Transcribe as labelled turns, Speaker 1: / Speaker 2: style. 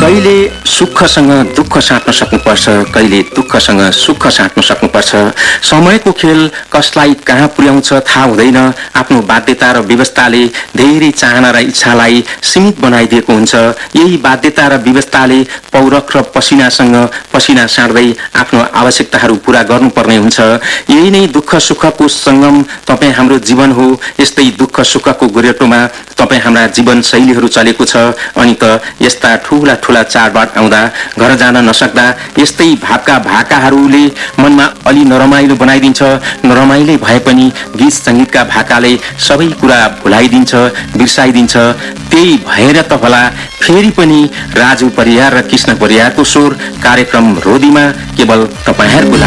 Speaker 1: कहिले सुखसँग दुःख साट्न सक्नुपर्छ, कहिले दुःखसँग सुख साट्न सक्नुपर्छ। समयको खेल कसलाई कहाँ पुर्याउँछ थाहा हुँदैन। आफ्नो बाध्यता र व्यवस्थाले धेरै चाहना र इच्छालाई सीमित बनाइदिएको हुन्छ। यही बाध्यता र व्यवस्थाले पौरख र पसिनासँग पसिना साट्दै आफ्नो आवश्यकताहरू पूरा गर्नुपर्ने हुन्छ। यही नै दुःख सुखको सङ्गम तपाईँ हाम्रो जीवन हो। यस्तै दुःख सुखको गोरेटोमा तपाईँ हाम्रा जीवन शैलीहरू चलेको छ। अनि त यस्ता ठूला ठूला चाडबाड आउँदा घर जान नसक्दा यस्तै भावका भाकाहरूले मनमा अलि नरमाइलो बनाइदिन्छ। नरमाइलो भए पनि गीत संगीतका भाकाले सबै कुरा भुलाइदिन्छ, बिर्साइदिन्छ। त्यही भएर त होला फेरि पनि राजु परियार र कृष्ण परियारको स्वर कार्यक्रम रोदीमा केवल तपाईहरुको लागि।